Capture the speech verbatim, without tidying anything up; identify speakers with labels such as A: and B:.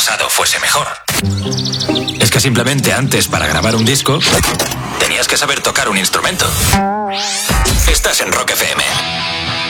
A: pasado fuese mejor. Es que simplemente antes, para grabar un disco, tenías que saber tocar un instrumento. Estás en Rock F M.